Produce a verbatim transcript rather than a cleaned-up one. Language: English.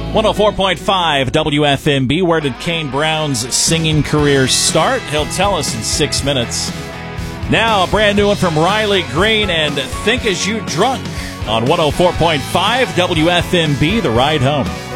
one oh four point five W F M B. Where did Kane Brown's singing career start? He'll tell us in six minutes. Now, a brand new one from Riley Green and Think As You Drunk on one oh four point five W F M B, The Ride Home.